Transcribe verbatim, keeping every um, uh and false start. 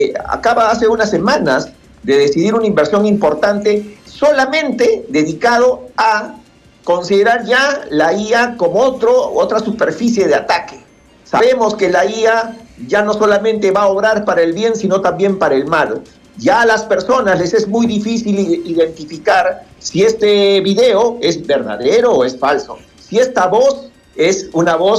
acaba hace unas semanas de decidir una inversión importante solamente dedicado a considerar ya la I A como otro, otra superficie de ataque. Sabemos que la I A ya no solamente va a obrar para el bien, sino también para el mal. Ya a las personas les es muy difícil identificar si este video es verdadero o es falso, si esta voz es una voz